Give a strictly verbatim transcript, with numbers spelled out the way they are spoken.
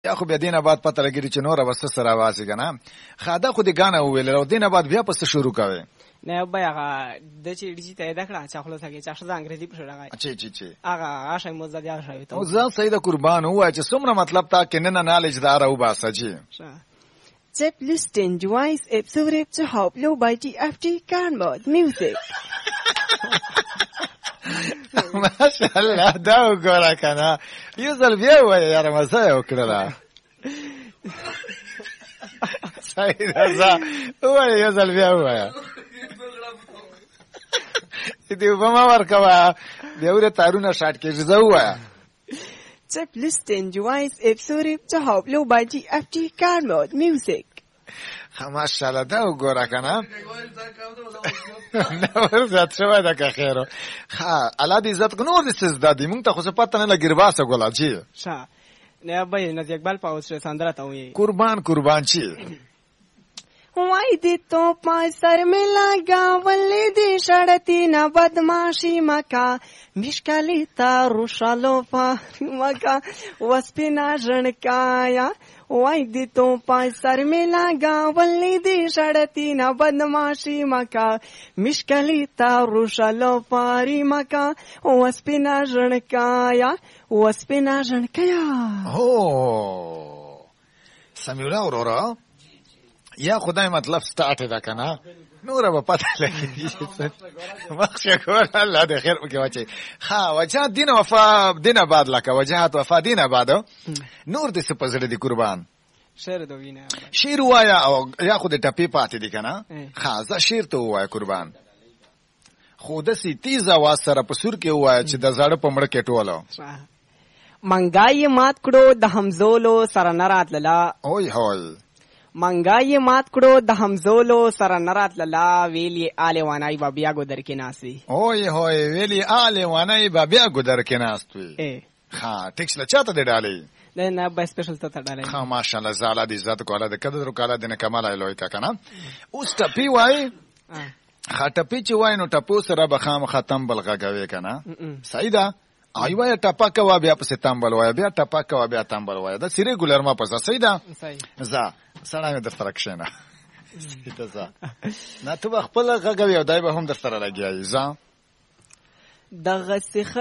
بیا خو بیا دینه بعد پته لګېږي چې نوره به څه سره واسي که نه ښه دا خو دې ګانه وویلل او دینه بعد بیا په څه شروع کوې نه بای هغه د چې ډیجی ته یې دکړه چې خلاص هغه چې ښځه انګریزي په شړغای چی چی چی هغه هغه شی مو زدي هغه شی ته او ځان سید قربان وای چې څومره مطلب تا کې نه نالج دار او باسه جی Chip listen device episode to help low by G F T can mode music ماشاءالله دا وګوره کنه یو ځل بیا وای یاره مزه وکړه سید رضا وای یو ځل بیا وای دې په ما ورکوا بیا ور تارونه شاټ کې زه وایا Chip listen device episode to help low by G F T can mode music ماشاءالله دا وګوره کنه نو ورته شوی دا که خیرو ها الله دې عزت کو نور دې سزدا دې مونږ ته خو څه پته نه لګي رباسه ګولا جی ښه نه به نزی اقبال پاوس سندره ته وي قربان قربان چی وای دې تو پای سر میں لگا ولې دې شړتی نه بدمعشی مکا مشکلی تا روشالو پا مکا وسپینا ژړکایا وای دې تو پای سر میں لگا ولې دې شړتی نه بدمعشی مکا مشکلی تا روشالو پاری مکا وسپینا ژړکایا وسپینا ژړکایا هو سمیولا اورورا یا خدای مطلب سٹارټ ده کنه نور به پته لګي مخشه کول الله دې خیر وکړي واچي ها وجه دین وفا دینه بعد لکه وجهات وفا دینه بعد نور دې سپزړه دي قربان شعر دو وینه شعر وایا او یا خود ټپی پاتې دي کنه ها ز شعر ته وایا قربان خود سي تیزه واسره په سور کې وایا چې د زړه په مړ کې ټولو منګای مات کړو د همزولو سره نرات لاله اوي هوي منګای مات کړو د همزولو سره نرات لاله ویلی آله وانای با بیا ګدر کې ناسي اوي هوي ویلی آله وانای با بیا ګدر کې ناستوي ا ها ټیکس لچاته دی ډالي نه نه به سپیشل ته ډالي ها ماشاءالله زاله دې عزت کوله د قدر وکاله د کمال الهی کا کنه اوس ټپی وای ها ټپی چې وای نو ټپو سره بخام ختم بلغاګوي کنه سیدا ایوه ټپا کوا بیا په ستامبل وای بیا ټپا کوا بیا تامبل وای دا سری ګولر ما پسا سیدا زه سلام در سره کښینه سیدا زه نه ته خپل غږوي او دای به هم در سره لګیای زه دغه